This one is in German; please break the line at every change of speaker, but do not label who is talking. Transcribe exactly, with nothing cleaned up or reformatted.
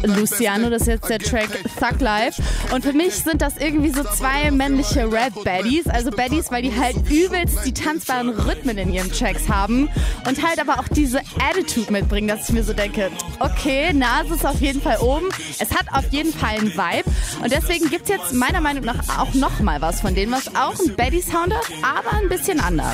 Luciano, das ist jetzt der Track Thug Life. Und für mich sind das irgendwie so zwei männliche Rap-Baddies. Also Baddies, weil die halt übelst die tanzbaren Rhythmen in ihren Tracks haben und halt aber auch diese Attitude mitbringen, dass ich mir so denke, okay, Nase ist auf jeden Fall oben. Es hat auf jeden Fall einen Vibe. Und deswegen gibt es jetzt meiner Meinung nach auch nochmal was von denen, was auch ein Baddie-Sound hat, aber ein bisschen anders.